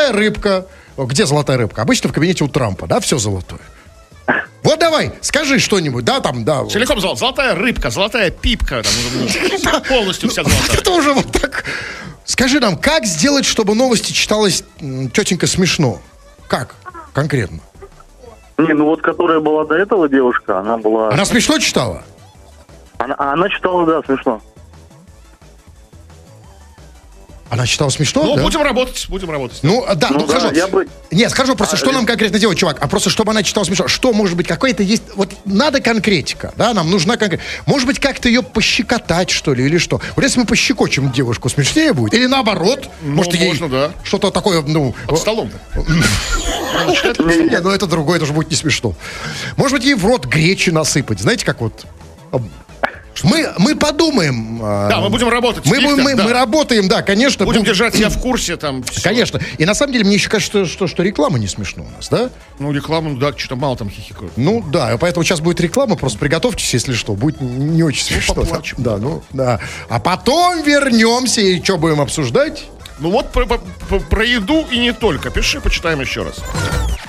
золотая рыбка. Где золотая рыбка? Обычно в кабинете у Трампа, да, все золотое. Вот давай, скажи что-нибудь, да, там, да. Целиком золотая рыбка, золотая пипка, там, полностью вся золотая. Это уже вот так. Скажи нам, как сделать, чтобы новости читалось, тетенька, смешно? Как конкретно? Не, ну вот которая была до этого девушка, она была... Она смешно читала? Она читала, да, смешно. Она читала смешно, Ну, да? будем работать. Ну, да, ну хорошо. Я бы... Нет, скажу просто, что нам конкретно делать, чувак. А просто, чтобы она читала смешно. Что, может быть, какое-то есть... Вот надо конкретика, да, нам нужна конкретика. Может быть, как-то ее пощекотать, что ли, или что? Вот если мы пощекочем девушку, смешнее будет? Или наоборот? Ну, может, ей можно, да. что-то такое, ну... Под столом. Не, ну это другое, это же будет не смешно. Может быть, ей в рот гречи насыпать. Знаете, как вот... Мы подумаем. Да, мы будем работать. Мы работаем, да, конечно. Будем держать себя в курсе там. Все. Конечно. И на самом деле, мне еще кажется, что реклама не смешно у нас, да? Ну, реклама, да, что-то мало там хихикают. Ну, да, поэтому сейчас будет реклама, просто приготовьтесь, если что, будет не очень смешно. Поплачем. Да, ну, да. А потом вернемся и что будем обсуждать? Ну вот про еду и не только. Пиши, почитаем еще раз.